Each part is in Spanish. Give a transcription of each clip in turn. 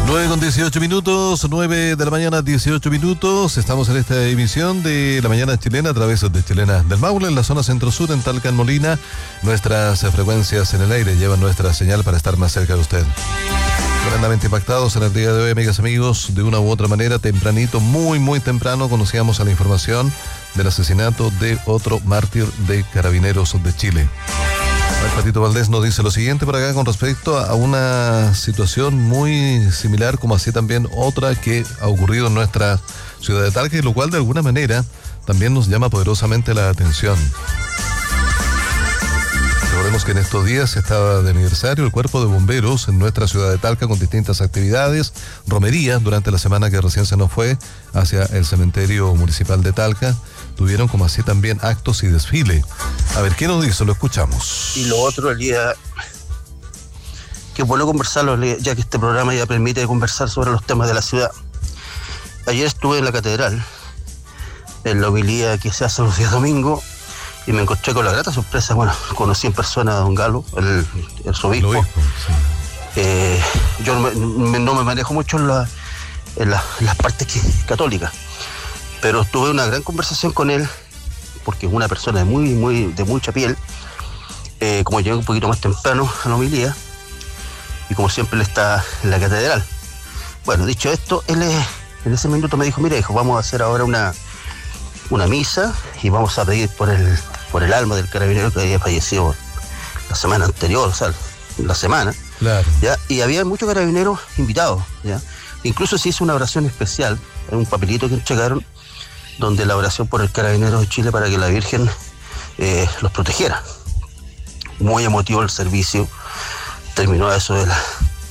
9:18, 9 de la mañana, 18 minutos. Estamos en esta emisión de La Mañana Chilena a través de Chilena del Maule, en la zona centro-sur, en Talca, en Molina. Nuestras frecuencias en el aire llevan nuestra señal para estar más cerca de usted. Tremendamente impactados en el día de hoy, amigas y amigos, de una u otra manera, tempranito, muy temprano, conocíamos a la información del asesinato de otro mártir de Carabineros de Chile. El Patito Valdés nos dice lo siguiente por acá con respecto a una situación muy similar, como así también otra que ha ocurrido en nuestra ciudad de Talca, y lo cual de alguna manera también nos llama poderosamente la atención. Recordemos que en estos días estaba de aniversario el Cuerpo de Bomberos en nuestra ciudad de Talca con distintas actividades, romerías durante la semana que recién se nos fue hacia el cementerio municipal de Talca. Tuvieron como así también actos y desfile. A ver, ¿qué nos dice? Lo escuchamos. Y lo otro, el día que es bueno conversarlo, ya que este programa ya permite conversar sobre los temas de la ciudad. Ayer estuve en la catedral, en la homilía que se hace los días domingos, y me encontré con la grata sorpresa, conocí en persona a don Galo, el arzobispo. Sí. Yo no me manejo mucho en las partes católicas, pero tuve una gran conversación con él, porque es una persona de mucha piel. Como llegué un poquito más temprano a la homilía, y como siempre él está en la catedral. Bueno, dicho esto, él en ese minuto me dijo, mira hijo, vamos a hacer ahora una misa, y vamos a pedir por el alma del carabinero que había fallecido la semana anterior, o sea, la semana. Claro. ¿Ya? Y había muchos carabineros invitados, ¿ya? Incluso se hizo una oración especial, en un papelito que entregaron, donde la oración por el Carabinero de Chile para que la Virgen los protegiera. Muy emotivo el servicio. Terminó a eso de la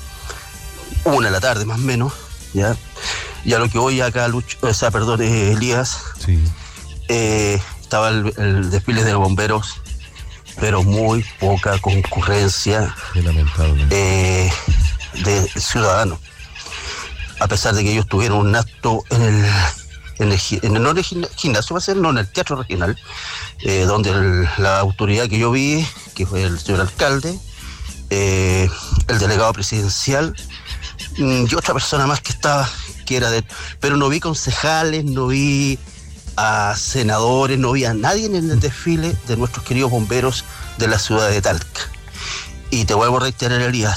1 de la tarde más o menos, ¿ya? Y a lo que hoy acá Elías, sí. Estaba el desfile de los bomberos, pero muy poca concurrencia de ciudadanos. A pesar de que ellos tuvieron un acto en el gimnasio, en el teatro regional, donde la autoridad que yo vi, que fue el señor alcalde, el delegado presidencial, y otra persona más que era pero no vi concejales, no vi a senadores, no vi a nadie en el desfile de nuestros queridos bomberos de la ciudad de Talca. Y te vuelvo a reiterar, Elías,